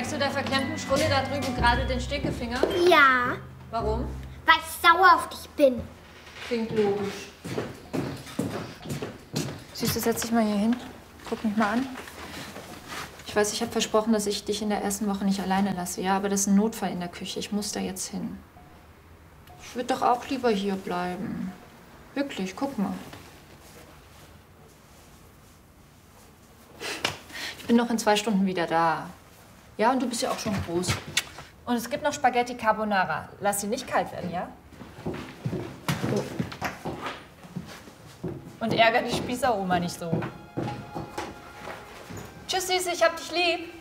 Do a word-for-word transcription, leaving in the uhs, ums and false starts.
Zeigst du der verklemmten Schrulle da drüben gerade den Stinkefinger? Ja. Warum? Weil ich sauer auf dich bin. Klingt logisch. Süße, setz dich mal hier hin. Guck mich mal an. Ich weiß, ich habe versprochen, dass ich dich in der ersten Woche nicht alleine lasse. Ja, aber das ist ein Notfall in der Küche. Ich muss da jetzt hin. Ich würde doch auch lieber hier bleiben. Wirklich, guck mal. Ich bin noch in zwei Stunden wieder da. Ja, und du bist ja auch schon groß. Und es gibt noch Spaghetti Carbonara. Lass sie nicht kalt werden, ja? Oh. Und ärger die Spießeroma nicht so. Tschüss, Süße, ich hab dich lieb.